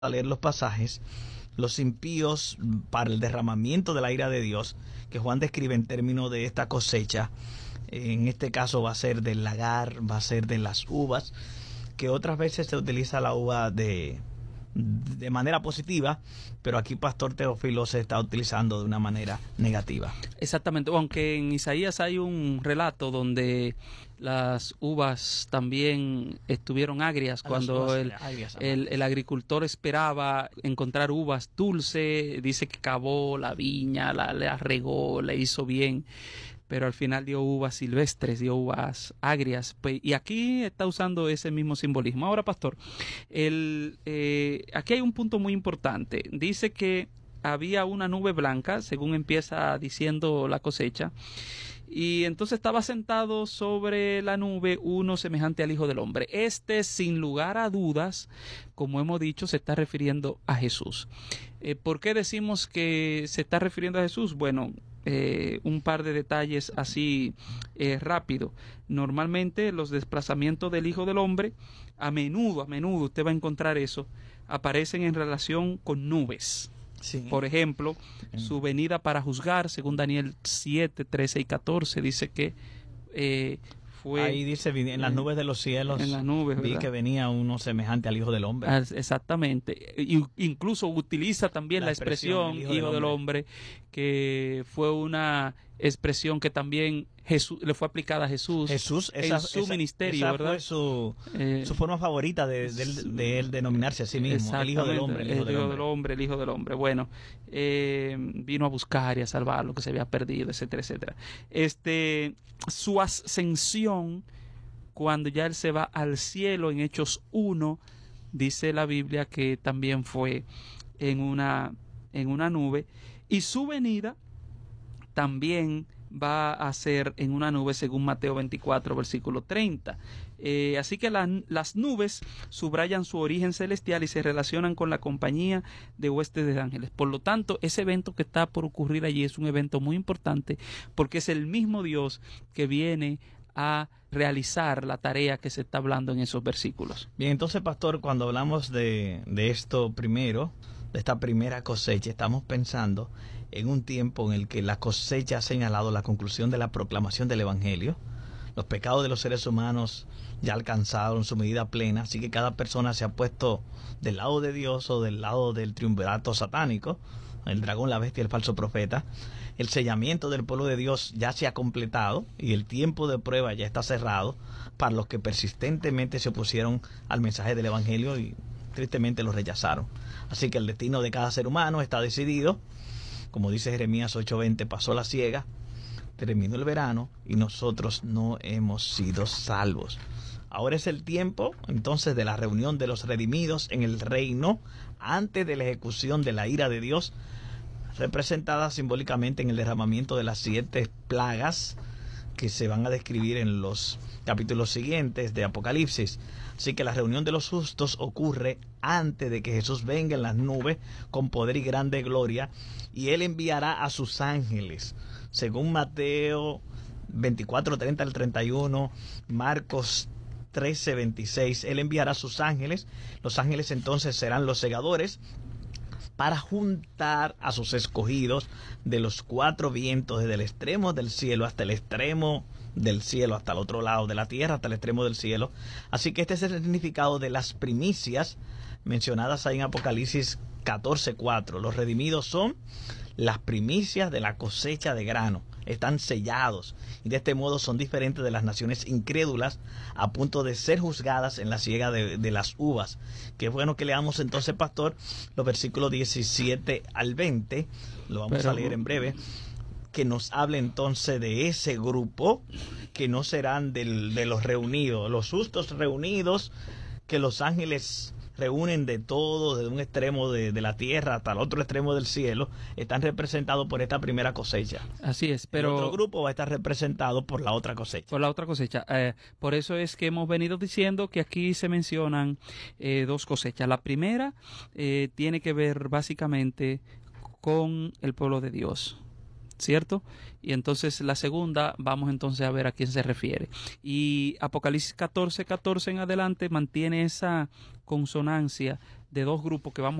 a leer los pasajes, los impíos para el derramamiento de la ira de Dios, que Juan describe en términos de esta cosecha, en este caso va a ser del lagar, va a ser de las uvas, que otras veces se utiliza la uva de manera positiva, pero aquí Pastor Teófilo se está utilizando de una manera negativa. Exactamente, aunque en Isaías hay un relato donde las uvas también estuvieron agrias cuando el agricultor esperaba encontrar uvas dulces, dice que cavó la viña, la regó, le hizo bien, pero al final dio uvas silvestres, dio uvas agrias, pues, y aquí está usando ese mismo simbolismo. Ahora, pastor, aquí hay un punto muy importante. Dice que había una nube blanca, según empieza diciendo la cosecha, y entonces estaba sentado sobre la nube uno semejante al Hijo del Hombre. Sin lugar a dudas, como hemos dicho, se está refiriendo a Jesús. ¿Por qué decimos que se está refiriendo a Jesús? Bueno, un par de detalles así rápido. Normalmente los desplazamientos del Hijo del Hombre, a menudo usted va a encontrar eso, aparecen en relación con nubes. Sí. Por ejemplo, su venida para juzgar, según Daniel 7, 13 y 14, dice que fue... Ahí dice, en las nubes de los cielos, en las nubes, vi que venía uno semejante al Hijo del Hombre. Exactamente. Incluso utiliza también la expresión Hijo del Hombre, que fue una expresión que también le fue aplicada a Jesús en su ministerio, esa ¿verdad? Fue su forma favorita de él denominarse a sí mismo, el Hijo del Hombre. El Hijo del Hombre. Bueno, vino a buscar y a salvar lo que se había perdido, etcétera, etcétera. Su ascensión, cuando ya él se va al cielo, en Hechos 1, dice la Biblia que también fue en una nube, y su venida también va a ser en una nube, según Mateo 24, versículo 30. Así que las nubes subrayan su origen celestial y se relacionan con la compañía de huestes de ángeles. Por lo tanto, ese evento que está por ocurrir allí es un evento muy importante, porque es el mismo Dios que viene a realizar la tarea que se está hablando en esos versículos. Bien, entonces, pastor, cuando hablamos de esto primero, de esta primera cosecha, estamos pensando en un tiempo en el que la cosecha ha señalado la conclusión de la proclamación del Evangelio. Los pecados de los seres humanos ya alcanzaron su medida plena, así que cada persona se ha puesto del lado de Dios o del lado del triunvirato satánico, el dragón, la bestia y el falso profeta. El sellamiento del pueblo de Dios ya se ha completado y el tiempo de prueba ya está cerrado para los que persistentemente se opusieron al mensaje del Evangelio y tristemente lo rechazaron. Así que el destino de cada ser humano está decidido. Como dice Jeremías 8:20, pasó la siega, terminó el verano y nosotros no hemos sido salvos. Ahora es el tiempo entonces de la reunión de los redimidos en el reino antes de la ejecución de la ira de Dios, representada simbólicamente en el derramamiento de las 7 plagas que se van a describir en los capítulos siguientes de Apocalipsis. Así que la reunión de los justos ocurre antes de que Jesús venga en las nubes con poder y grande gloria, y Él enviará a sus ángeles, según Mateo 24, 30 al 31, Marcos 13, 26. Él enviará a sus ángeles. Los ángeles entonces serán los segadores para juntar a sus escogidos de los 4 vientos, desde el extremo del cielo hasta el extremo del cielo, hasta el otro lado de la tierra, hasta el extremo del cielo. Así que este es el significado de las primicias mencionadas ahí en Apocalipsis 14:4. Los redimidos son las primicias de la cosecha de grano. Están sellados y de este modo son diferentes de las naciones incrédulas, a punto de ser juzgadas en la siega de las uvas. Qué bueno que leamos entonces, pastor, los versículos 17 al 20. Lo vamos a leer en breve, que nos hable entonces de ese grupo que no serán de los reunidos, los justos reunidos, que los ángeles reúnen de todo, desde un extremo de la tierra hasta el otro extremo del cielo, están representados por esta primera cosecha. Así es, pero el otro grupo va a estar representado por la otra cosecha. Por la otra cosecha. Por eso es que hemos venido diciendo que aquí se mencionan 2 cosechas. La primera tiene que ver básicamente con el pueblo de Dios, ¿cierto? Y entonces la segunda, vamos entonces a ver a quién se refiere. Y Apocalipsis 14:14 en adelante mantiene esa consonancia de dos grupos que vamos